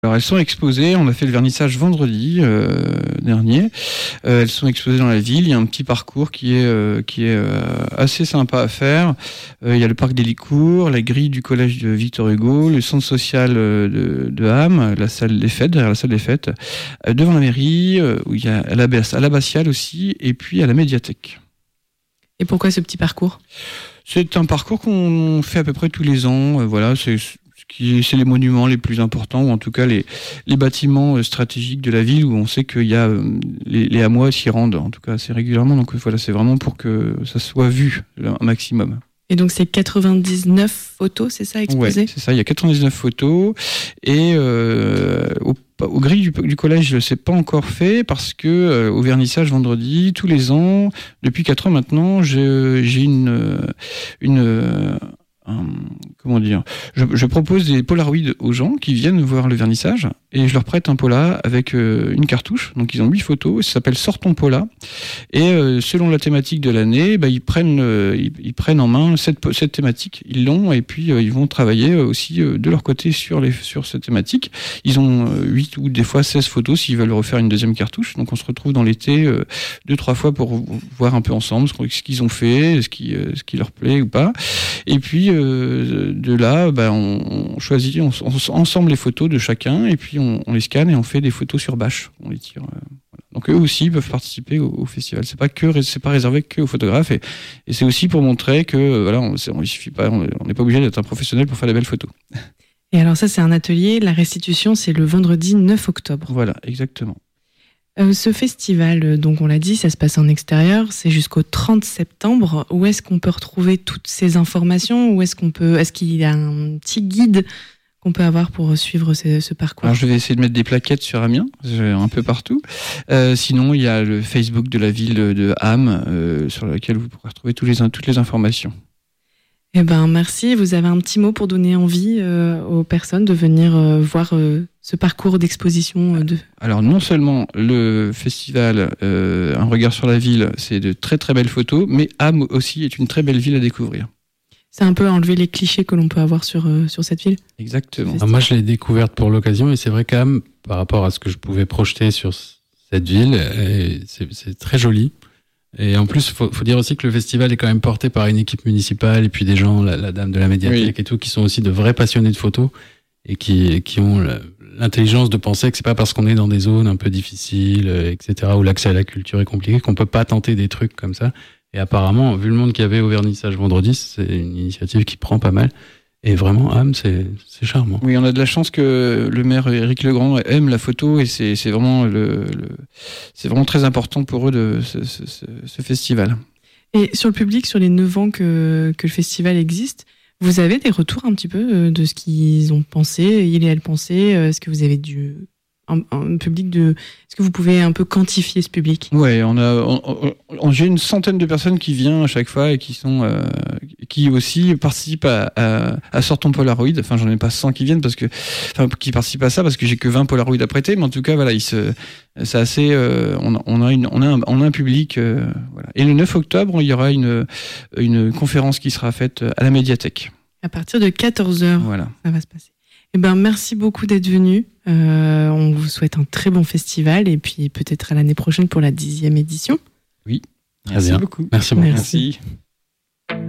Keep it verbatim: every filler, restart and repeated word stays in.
Alors elles sont exposées, on a fait le vernissage vendredi euh, dernier, euh, elles sont exposées dans la ville, il y a un petit parcours qui est, euh, qui est euh, assez sympa à faire, euh, il y a le parc des Licours, la grille du collège de Victor Hugo, le centre social de, de Ham, la salle des fêtes, derrière la salle des fêtes, euh, devant la mairie, euh, où il y a à l'abbatiale, à l'abbatiale aussi, et puis à la médiathèque. Et pourquoi ce petit parcours ? C'est un parcours qu'on fait à peu près tous les ans, euh, voilà, c'est... Qui, c'est les monuments les plus importants, ou en tout cas les, les bâtiments stratégiques de la ville où on sait qu'il y a les, les hameaux s'y rendent, en tout cas assez régulièrement. Donc voilà, c'est vraiment pour que ça soit vu un maximum. Et donc c'est quatre-vingt-dix-neuf photos, c'est ça, exposées ? Ouais, c'est ça, il y a quatre-vingt-dix-neuf photos. Et euh, au, au grille du, du collège, c'est pas encore fait parce que euh, au vernissage vendredi, tous les ans, depuis quatre ans maintenant, je, j'ai une... une Hum, comment dire, je, je propose des polaroids aux gens qui viennent voir le vernissage et je leur prête un pola avec euh, une cartouche, donc ils ont huit photos, ça s'appelle Sors ton pola, et euh, selon la thématique de l'année, bah, ils prennent euh, ils, ils prennent en main cette, cette thématique, ils l'ont et puis euh, ils vont travailler aussi euh, de leur côté sur, les, sur cette thématique. Ils ont euh, huit ou des fois seize photos s'ils veulent refaire une deuxième cartouche, donc on se retrouve dans l'été euh, deux, trois fois pour voir un peu ensemble ce qu'ils ont fait, ce qui, euh, ce qui leur plaît ou pas, et puis euh, de là, bah, on, on choisit on, on, ensemble les photos de chacun et puis on, on les scanne et on fait des photos sur bâche. On les tire. Euh, voilà. Donc eux aussi peuvent participer au, au festival. C'est pas que c'est pas réservé que aux photographes et, et c'est aussi pour montrer que euh, voilà, on, on, il suffit pas, on n'est pas obligé d'être un professionnel pour faire des belles photos. Et alors ça, c'est un atelier. La restitution, c'est le vendredi neuf octobre. Voilà, exactement. Euh, ce festival, donc on l'a dit, ça se passe en extérieur, c'est jusqu'au trente septembre. Où est-ce qu'on peut retrouver toutes ces informations ? Où est-ce qu'on peut, est-ce qu'il y a un petit guide qu'on peut avoir pour suivre ce, ce parcours ? Alors je vais essayer de mettre des plaquettes sur Amiens, un peu partout. Euh, sinon, il y a le Facebook de la ville de Ham, euh, sur lequel vous pourrez retrouver tous les, toutes les informations. Eh ben merci. Vous avez un petit mot pour donner envie euh, aux personnes de venir euh, voir euh, ce parcours d'exposition euh, de... Alors non seulement le festival euh, Un regard sur la ville, c'est de très très belles photos, mais Ham aussi est une très belle ville à découvrir. C'est un peu enlever les clichés que l'on peut avoir sur, euh, sur cette ville. Exactement. Alors moi je l'ai découverte pour l'occasion et c'est vrai qu'Ham, par rapport à ce que je pouvais projeter sur cette ville, c'est, c'est très joli. Et en plus, faut, faut dire aussi que le festival est quand même porté par une équipe municipale et puis des gens, la, la dame de la médiathèque oui. et tout, qui sont aussi de vrais passionnés de photos et qui, qui ont l'intelligence de penser que c'est pas parce qu'on est dans des zones un peu difficiles, et cetera, où l'accès à la culture est compliqué, qu'on peut pas tenter des trucs comme ça. Et apparemment, vu le monde qu'il y avait au vernissage vendredi, c'est une initiative qui prend pas mal. Et vraiment, Ham, c'est, c'est charmant. Oui, on a de la chance que le maire Éric Legrand aime la photo et c'est, c'est vraiment le, le, c'est vraiment très important pour eux de ce, ce, ce, ce festival. Et sur le public, sur les neuf ans que, que le festival existe, vous avez des retours un petit peu de ce qu'ils ont pensé, il et elle pensaient, est-ce que vous avez du... Un, un public de... Est-ce que vous pouvez un peu quantifier ce public ? Ouais, on a, on, on, j'ai une centaine de personnes qui viennent à chaque fois et qui sont, euh, qui aussi participent à, à, à Sors ton Polaroid. Enfin, j'en ai pas cent qui viennent parce que, enfin, qui participent à ça parce que j'ai que vingt Polaroids à prêter. Mais en tout cas, voilà, ils se, c'est assez, euh, on, on a une, on a un, on a un public, euh, voilà. Et le neuf octobre, il y aura une, une conférence qui sera faite à la médiathèque. À partir de quatorze heures, voilà. Ça va se passer. Eh ben, merci beaucoup d'être venu. Euh, on vous souhaite un très bon festival et puis peut-être à l'année prochaine pour la dixième édition. Oui, merci beaucoup. Merci beaucoup. Merci. Merci.